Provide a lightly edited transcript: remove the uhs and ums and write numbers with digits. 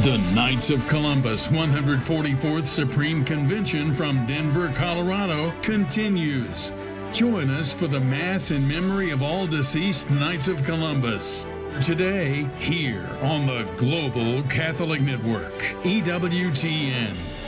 The Knights of Columbus 144th Supreme Convention from Denver, Colorado continues. Join us for the Mass in memory of all deceased Knights of Columbus. Today, here on the Global Catholic Network, EWTN.